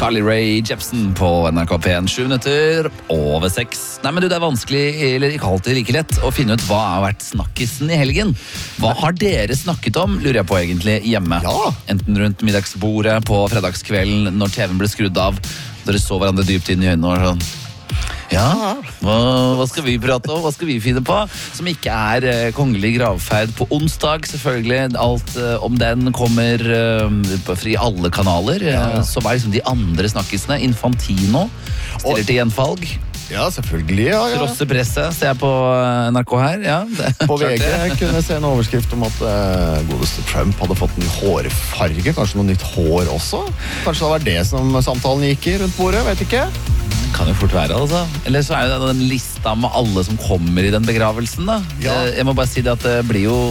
Carly Rae Jepsen på NRK P1, 7 minutter over 6. Nei, men du, det er vanskelig, eller ikke alltid like lett, å finne ut hva har vært snakkisen i helgen. Hva har dere snakket om, lurer jeg på egentlig, hjemme? Ja. Enten rundt middagsbordet på fredagskvelden, når TV-en ble skrudd av, dere så hverandre dypt inn i øynene og sånn. Ja, hva skal vi prate om? Hva skal vi finne på? Som ikke er kongelig gravferd på onsdag, selvfølgelig. Alt om den kommer i alle kanaler. Så var liksom de andre snakkisene. Infantino stiller til gjenvalg. Ja, selvfølgelig, ja. Trosse presset, ser jeg på NRK her. Ja, på VG kunne jeg se en overskrift om at godeste Trump hadde fått en hårfarge, kanskje noe nytt hår også. Kanskje det var det som samtalen gikk i rundt bordet, vet ikke. Kan jo fort være, altså. Eller så er det den lista med alle som kommer i den begravelsen, da. Ja. Jeg må bare si det at det blir jo...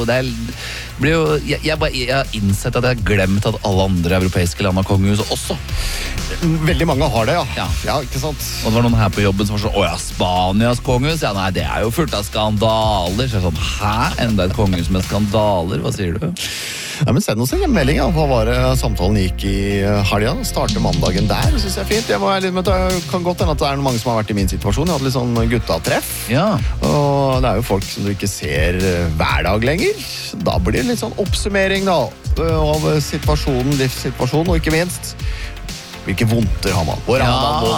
Jeg har innsett at jeg har glemt at alle andre europeiske land har kongehus også. Veldig mange har det, Ja. Ja, ikke sant? Og det var noen her på jobben som var sånn, åja, Spanias kongehus? Ja, nei, det er jo fullt av skandaler. Så jeg sånn, hæ? Enda et kongehus med skandaler? Hva sier du? Ja, men send oss en melding, ja. Hva var det samtalen gikk i helgen? Starte mandagen der, det synes jeg er fint. Det kan godt hende at det er mange som har vært i min situasjon. Jeg hadde litt sånn guttatreff. Ja. Og det er jo folk som du ikke ser hver dag lenger. Da blir det litt sånn oppsummering da, av situasjonen, livssituasjonen, og ikke minst hvilke vondter har man. Hvor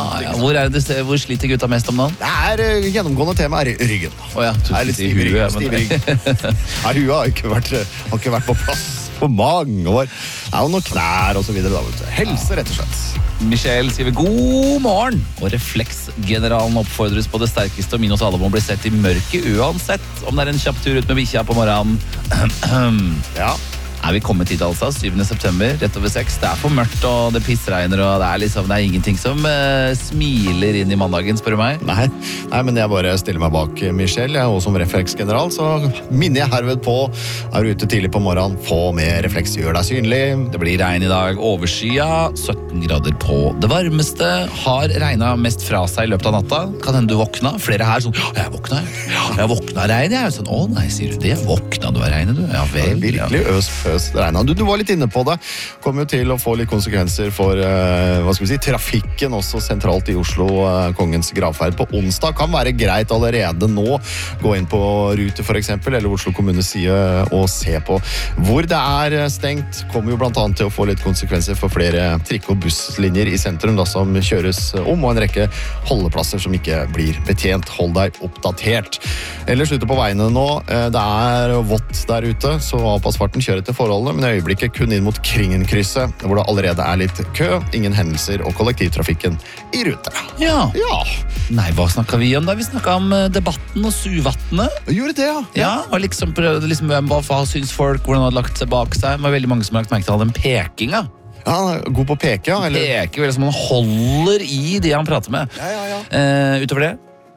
Hvor sliter gutta mest om dagen? Det er gjennomgående tema er ryggen. Åja, du Det er litt sitter i huet. stiv rygg. Ja, huet har ikke vært på plass på mange år. Det er jo noen knær og så videre da. Helse, rett og slett. Michelle skriver god morgen, og refleksgeneralen oppfordres på det sterkeste, og minus alle må bli sett i mørket uansett om det er en kjapp tur ut med bikkja på morgenen. Ja. Er vi kommet hit altså, 7. september, rett over 6. Det er for mørkt, og det pissregner, og det er ingenting som smiler inn i mandagen, spør du meg. Nei, men jeg bare stiller meg bak Michelle, og som refleksgeneral så minner jeg herved på, er du ute tidlig på morgenen, få med refleks, gjør deg synlig. Det blir regn i dag, overskya, 17 grader på det varmeste, har regnet mest fra seg i løpet av natta. Kan hende du våkna, flere her sånn, jeg våkna av regn, jeg er sånn, å nei, sier du det, våkna du av regnet du? Ja vel. Virkelig regnet. Du var litt inne på det. Kommer jo til å få litt konsekvenser for trafikken også sentralt i Oslo. Kongens gravferd på onsdag kan være greit allerede nå. Gå inn på Rute for eksempel, eller Oslo kommunes side og se på hvor det er stengt. Kommer jo blant annet til å få litt konsekvenser for flere trikk- og busslinjer i sentrum da, som kjøres om, og en rekke holdeplasser som ikke blir betjent. Hold deg oppdatert. Ellers ute på veiene nå, det er vått der ute, så avpass farten, kjør etter forholdene, men i øyeblikket kun inn mot Kringenkrysset, hvor det allerede er litt kø, ingen hendelser og kollektivtrafikken i rute. Ja. Nei, hva snakket vi om da? Vi snakket om debatten og suvattene. Gjorde det, ja. Ja, og liksom prøvde hva syns folk, hvordan hadde lagt seg bak seg. Det var veldig mange som har lagt merke til all den pekinga. Ja, han er god på å peke, ja. Eller? Peker vel som han holder i de han prater med. Ja. Utover det?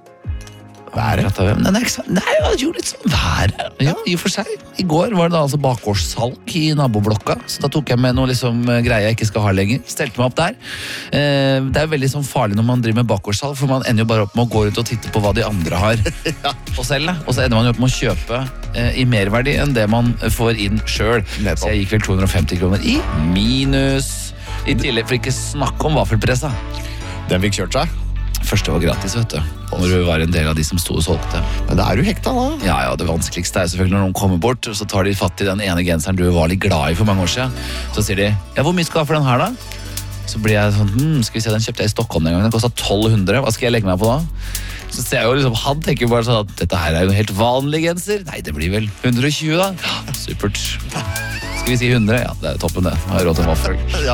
Været. Nei, jeg gjorde litt sånn været. Ja, i og for seg. I går var det da altså bakgårdssalg i naboblokka, så da tok jeg med noe liksom greier jeg ikke skal ha lenger. Stelte meg opp der. Det er jo veldig sånn farlig når man driver med bakgårdssalg, for man ender jo bare opp med å gå rundt og titte på hva de andre har å selge. Og så ender man jo opp med å kjøpe i merverdi enn det man får inn selv. Så jeg gikk vel 250 kroner i minus. I tillegg for ikke snakke om vaffelpressa. Den fikk kjørt seg. Første var gratis, vet du. Når du var en del av de som stod og solgte. Men det er jo hekta da. Ja, det vanskeligste er selvfølgelig når noen kommer bort, og så tar de fatt i den ene genseren du var litt glad i for mange år siden. Så sier de, ja, hvor mye skal du ha for den her da? Så blir jeg sånn, skal vi se, den kjøpte jeg i Stockholm den gangen, den kostet 1200, hva skal jeg legge meg på da? Så ser jeg jo liksom, han tenker jo bare sånn at dette her er jo en helt vanlig genser. Nei, det blir vel 120 da. Ja, supert. Skal vi si 100? Ja, det er toppen det. Jeg har råd til vaffel. Ja.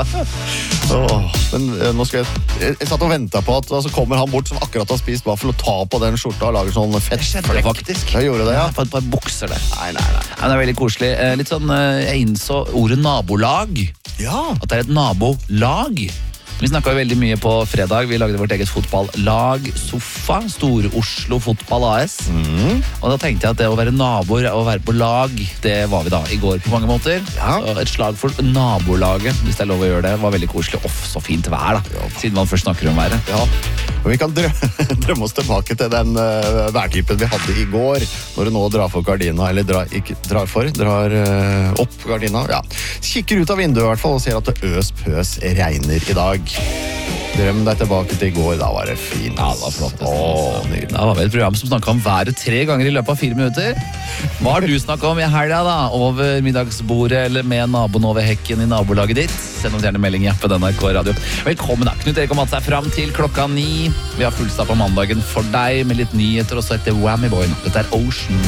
Men nå skal jeg satt og ventet på at så kommer han bort som akkurat har spist vaffel og tar på den skjorta og lager sånn fett flekk. Faktisk. Jeg gjorde det, ja. På et par bukser der. Nei. Ja, det er veldig koselig. Litt sånn, jeg innså ordet nabolag. Ja. At det er et nabolag. Vi snakket jo veldig mye på fredag. Vi lagde vårt eget fotballag Sofa, Store Oslo Fotball AS. Og da tenkte jeg at det å være naboer og være på lag, det var vi da i går på mange måter. Ja. Så et slag for nabolaget, hvis det er lov å gjøre det, var veldig koselig. Så fint vær da, siden man først snakker om været. Ja, og vi kan drømme oss tilbake til den værtypen vi hadde i går, når du nå drar for gardina, eller drar opp gardina. Ja. Kikker ut av vinduet i hvert fall og ser at det pøs regner i dag. Drøm deg tilbake til i går, da var det fint. Ja, det var flott. Nydelig. Da var vi et program som snakket om været 3 ganger i løpet av 4 minutter. Hva har du snakket om i helga da? Over middagsbordet eller med naboen over hekken i nabolaget ditt? Send oss gjerne melding i appen NRK Radio. Velkommen da, Knut Erik og Mats er frem til 9:00. Vi har fullstapp på mandagen for deg med litt nyheter, og så etter Whammy Boy. Dette er Ocean.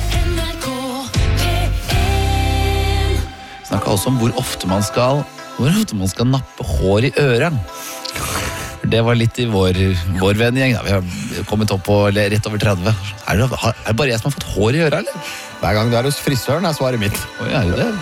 Snakket også om hvor ofte man skal nappe hår i øret. Det var litt i vår vennegjeng. Vi har kommet opp på rett over 30. Er det bare jeg som har fått hår i øret, eller? Hver gang du er hos frisøren er svaret mitt. Oi, er det det?